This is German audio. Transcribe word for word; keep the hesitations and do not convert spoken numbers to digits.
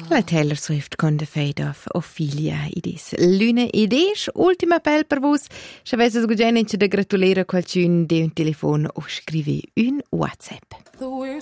La Taylor Swift con The Fate of Ophelia idis. L'una idea, ultima appel per vos. Se avesse sguggen in de gratulera qualcun de un telefon o scrivi un WhatsApp.